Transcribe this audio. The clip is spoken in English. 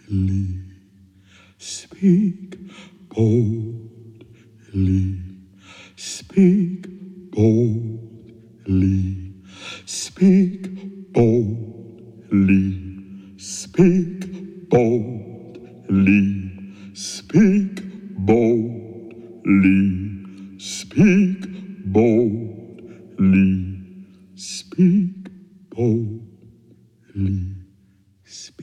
Speak boldly, speak boldly, speak boldly, speak boldly, speak boldly, speak boldly, speak boldly, speak.